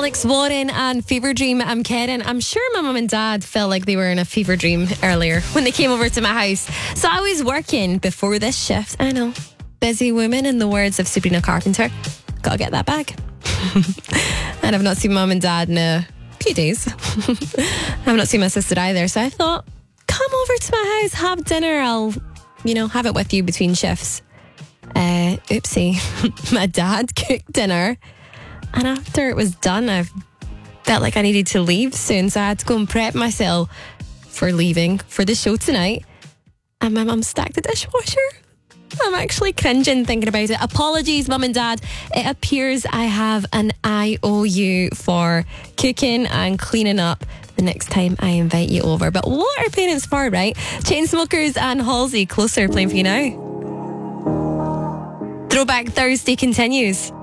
Alex Warren and Fever Dream. I'm Karen. I'm sure my mum and dad felt like they were in a fever dream earlier when they came over to my house. So I was working before this shift. I know. Busy woman, in the words of Sabrina Carpenter. Gotta get that bag. And I've not seen mum and dad in a few days. I've not seen my sister either. So I thought, come over to my house, have dinner. I'll, have it with you between shifts. Oopsie. My dad cooked dinner. And after it was done, I felt like I needed to leave soon. So I had to go and prep myself for leaving for the show tonight. And my mum stacked the dishwasher. I'm actually cringing thinking about it. Apologies, mum and dad. It appears I have an IOU for cooking and cleaning up the next time I invite you over. But what are parents for, right? Chainsmokers and Halsey, Closer, playing for you now. Throwback Thursday continues.